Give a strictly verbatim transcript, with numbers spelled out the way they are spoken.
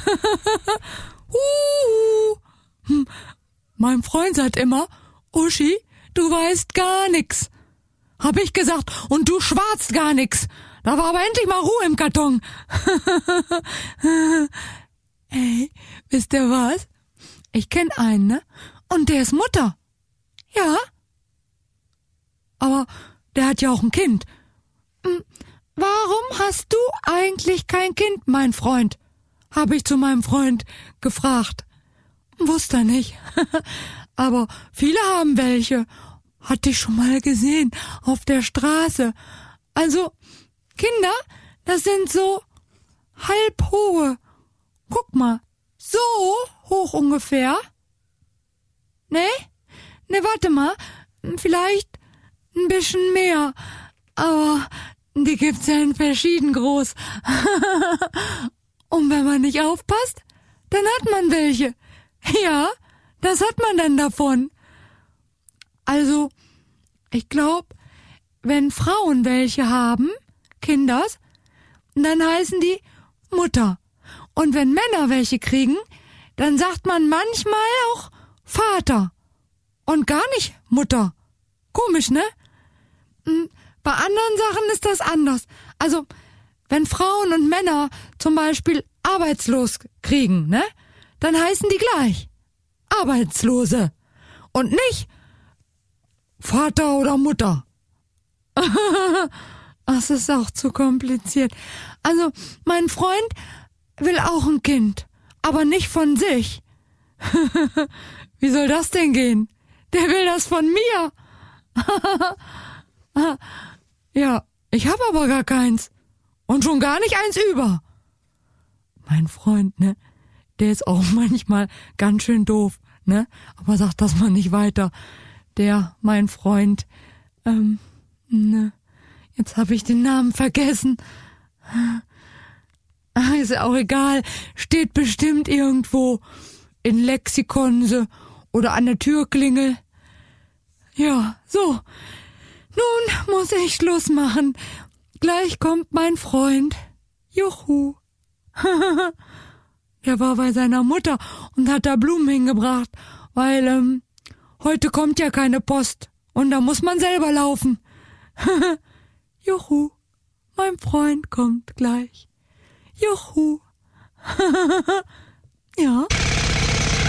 uh, hm. Mein Freund sagt immer, Uschi, du weißt gar nix. Hab ich gesagt, und du schwarzt gar nix. Da war aber endlich mal Ruhe im Karton. Ey, wisst ihr was? Ich kenn einen, ne? Und der ist Mutter. Ja. Aber der hat ja auch ein Kind. Warum hast du eigentlich kein Kind, mein Freund? Habe ich zu meinem Freund gefragt. Wusste er nicht. Aber viele haben welche. Hatte ich schon mal gesehen auf der Straße. Also, Kinder, das sind so halbhohe. Guck mal, so hoch ungefähr. Ne? Ne, warte mal, vielleicht ein bisschen mehr. Aber die gibt's ja in verschieden groß. Und wenn man nicht aufpasst, dann hat man welche. Ja, das hat man dann davon. Also, ich glaube, wenn Frauen welche haben, Kinders, dann heißen die Mutter. Und wenn Männer welche kriegen, dann sagt man manchmal auch Vater und gar nicht Mutter. Komisch, ne? Bei anderen Sachen ist das anders. Also, wenn Frauen und Männer zum Beispiel arbeitslos kriegen, ne? Dann heißen die gleich Arbeitslose und nicht Vater oder Mutter. Das ist auch zu kompliziert. Also, mein Freund will auch ein Kind, aber nicht von sich. Wie soll das denn gehen? Der will das von mir. Ja, ich hab aber gar keins. Und schon gar nicht eins über. Mein Freund, ne? Der ist auch manchmal ganz schön doof, ne? Aber sagt das mal nicht weiter. Der, mein Freund, ähm, ne? Jetzt hab ich den Namen vergessen. Ach, ist ja auch egal. Steht bestimmt irgendwo in Lexikonse oder an der Türklingel. Ja, so. Nun muss ich Schluss machen. Gleich kommt mein Freund. Juhu. Er war bei seiner Mutter und hat da Blumen hingebracht, weil, ähm, heute kommt ja keine Post und da muss man selber laufen. Juhu. Mein Freund kommt gleich. Juhu. Ja.